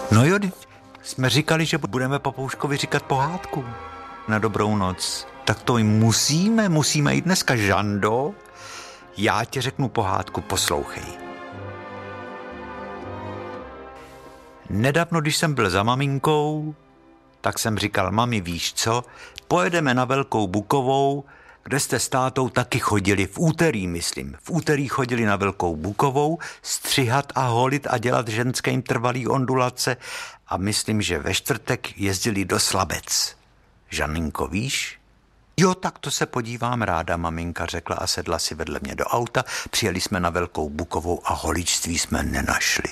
No jo, jsme říkali, že budeme papouškovi říkat pohádku na dobrou noc. Tak to musíme jít dneska, Žando. Já ti řeknu pohádku, poslouchej. Nedávno, když jsem byl za maminkou, tak jsem říkal, mami, víš co, pojedeme na Velkou Bukovou, kde jste s tátou taky chodili, v úterý chodili na Velkou Bukovou, střihat a holit a dělat ženským trvalý ondulace a myslím, že ve čtvrtek jezdili do Slabec. Žaninko, víš? Jo, tak to se podívám ráda, maminka řekla a sedla si vedle mě do auta, přijeli jsme na Velkou Bukovou a holičství jsme nenašli.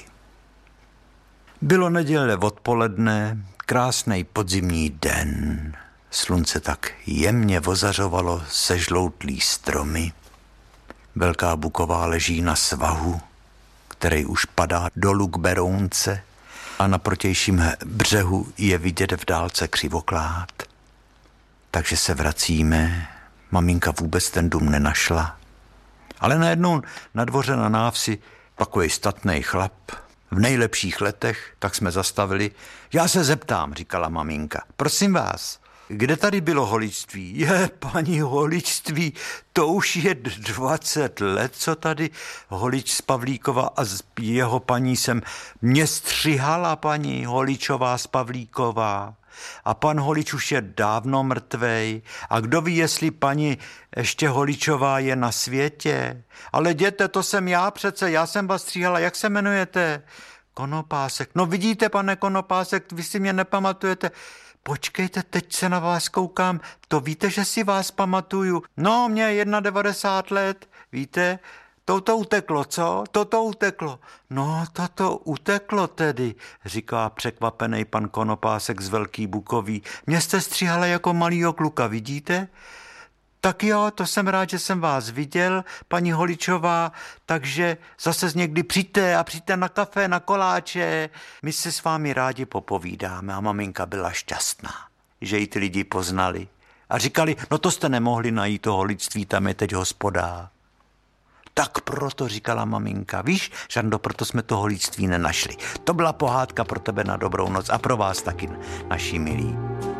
Bylo neděle odpoledne, krásnej podzimní den. Slunce tak jemně ozařovalo sežloutlý stromy. Velká Buková leží na svahu, který už padá dolů k Berounce a na protějším břehu je vidět v dálce křivoklád. Takže se vracíme, maminka vůbec ten dům nenašla. Ale najednou na dvoře na návsi takovej statnej chlap, v nejlepších letech, tak jsme zastavili. Já se zeptám, říkala maminka, prosím vás, kde tady bylo holičství? Je, paní, holičství, to už je 20 let, co tady holič z Pavlíkova a z jeho paní jsem mě střihala, paní Holičová z Pavlíková. A pan Holič už je dávno mrtvej. A kdo ví, jestli paní ještě Holičová je na světě? Ale jděte, to jsem já přece, já jsem vás stříhala, jak se jmenujete? Konopásek. No vidíte, pane Konopásek, vy si mě nepamatujete. Počkejte, teď se na vás koukám, to víte, že si vás pamatuju. No, mě je 91 let, víte, toto uteklo, co? Toto uteklo. No, toto uteklo tedy, říká překvapený pan Konopásek z Velký Bukový. Mě jste stříhala jako malýho kluka, vidíte? Tak jo, to jsem rád, že jsem vás viděl, paní Holičová, takže zase někdy přijďte a přijďte na kafe, na koláče. My se s vámi rádi popovídáme a maminka byla šťastná, že ji ty lidi poznali. A říkali, no to jste nemohli najít to holičství, tam je teď hospoda. Tak proto, říkala maminka, víš, Žando, proto jsme to holičství nenašli. To byla pohádka pro tebe na dobrou noc a pro vás taky, naši milí.